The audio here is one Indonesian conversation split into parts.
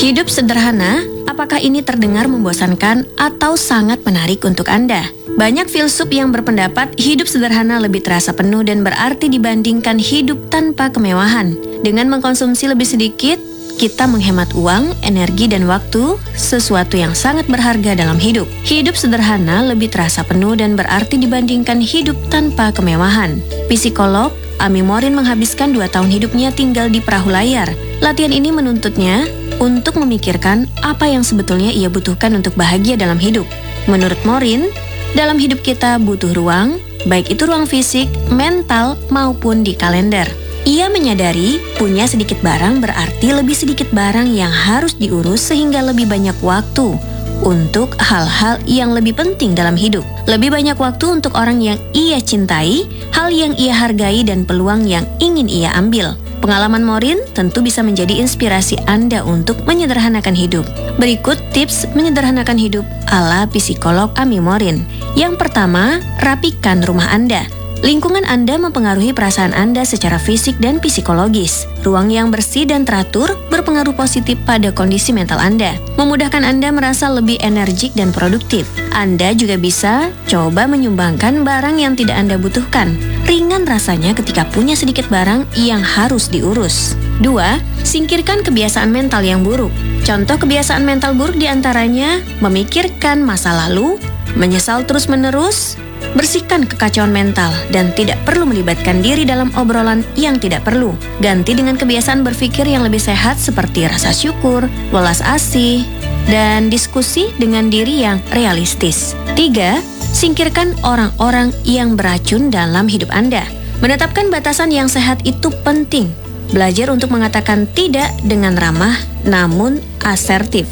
Hidup sederhana, apakah ini terdengar membosankan atau sangat menarik untuk Anda? Banyak filsuf yang berpendapat hidup sederhana lebih terasa penuh dan berarti dibandingkan hidup tanpa kemewahan. Dengan mengkonsumsi lebih sedikit, kita menghemat uang, energi, dan waktu, sesuatu yang sangat berharga dalam hidup. Hidup sederhana lebih terasa penuh dan berarti dibandingkan hidup tanpa kemewahan. Psikolog Amy Morin menghabiskan 2 tahun hidupnya tinggal di perahu layar. Latihan ini menuntutnya untuk memikirkan apa yang sebetulnya ia butuhkan untuk bahagia dalam hidup. Menurut Morin, dalam hidup kita butuh ruang, baik itu ruang fisik, mental, maupun di kalender. Ia menyadari punya sedikit barang berarti lebih sedikit barang yang harus diurus sehingga lebih banyak waktu untuk hal-hal yang lebih penting dalam hidup. Lebih banyak waktu untuk orang yang ia cintai, hal yang ia hargai, dan peluang yang ingin ia ambil. Pengalaman Morin tentu bisa menjadi inspirasi Anda untuk menyederhanakan hidup. Berikut tips menyederhanakan hidup ala psikolog Amy Morin. Yang pertama, rapikan rumah Anda. Lingkungan Anda mempengaruhi perasaan Anda secara fisik dan psikologis. Ruang yang bersih dan teratur berpengaruh positif pada kondisi mental Anda, memudahkan Anda merasa lebih energik dan produktif. Anda juga bisa coba menyumbangkan barang yang tidak Anda butuhkan. Ringan rasanya ketika punya sedikit barang yang harus diurus. 2. Singkirkan kebiasaan mental yang buruk. Contoh kebiasaan mental buruk diantaranya memikirkan masa lalu, menyesal terus-menerus, bersihkan kekacauan mental, dan tidak perlu melibatkan diri dalam obrolan yang tidak perlu. Ganti dengan kebiasaan berpikir yang lebih sehat seperti rasa syukur, welas asih, dan diskusi dengan diri yang realistis. 3. Singkirkan orang-orang yang beracun dalam hidup Anda. Menetapkan batasan yang sehat itu penting. Belajar untuk mengatakan tidak dengan ramah namun asertif.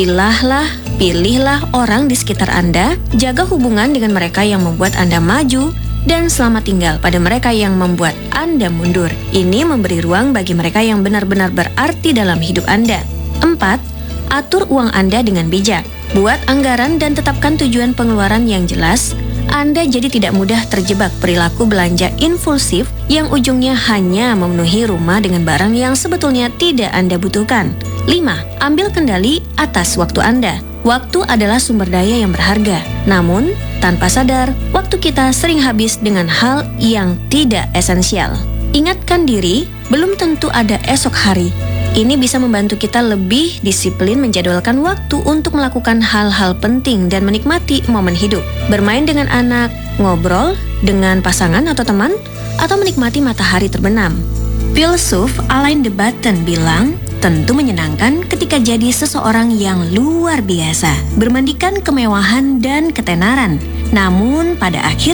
Pilihlah orang di sekitar Anda, jaga hubungan dengan mereka yang membuat Anda maju, dan selamat tinggal pada mereka yang membuat Anda mundur. Ini memberi ruang bagi mereka yang benar-benar berarti dalam hidup Anda. 4. Atur uang Anda dengan bijak. Buat anggaran dan tetapkan tujuan pengeluaran yang jelas. Anda jadi tidak mudah terjebak perilaku belanja impulsif yang ujungnya hanya memenuhi rumah dengan barang yang sebetulnya tidak Anda butuhkan. 5. Ambil kendali atas waktu Anda. Waktu adalah sumber daya yang berharga. Namun, tanpa sadar, waktu kita sering habis dengan hal yang tidak esensial. Ingatkan diri, belum tentu ada esok hari. Ini bisa membantu kita lebih disiplin menjadwalkan waktu untuk melakukan hal-hal penting dan menikmati momen hidup. Bermain dengan anak, ngobrol dengan pasangan atau teman, atau menikmati matahari terbenam. Filsuf Alain de Botton bilang, tentu menyenangkan ketika jadi seseorang yang luar biasa, bermandikan kemewahan dan ketenaran. Namun pada akhirnya